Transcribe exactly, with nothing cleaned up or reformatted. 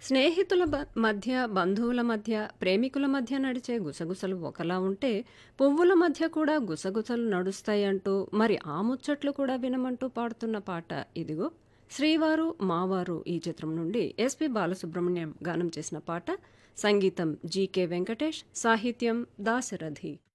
స్నేహితుల బ మధ్య, బంధువుల మధ్య, ప్రేమికుల మధ్య నడిచే గుసగుసలు ఒకలా ఉంటే, పువ్వుల మధ్య కూడా గుసగుసలు నడుస్తాయంటూ, మరి ఆ ముచ్చట్లు కూడా వినమంటూ పాడుతున్న పాట ఇదిగో. 'శ్రీవారు మావారు' ఈ చిత్రం నుండి ఎస్‌పి బాలసుబ్రహ్మణ్యం గానం చేసిన పాట. సంగీతం జీకే వెంకటేష్, సాహిత్యం దాశరథి.